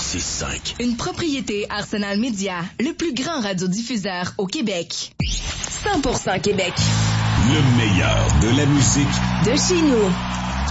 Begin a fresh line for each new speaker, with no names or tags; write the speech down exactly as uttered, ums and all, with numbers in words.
six cinq.
Une propriété Arsenal Média, le plus grand radiodiffuseur au Québec. cent pour cent Québec.
Le meilleur de la musique
de chez nous.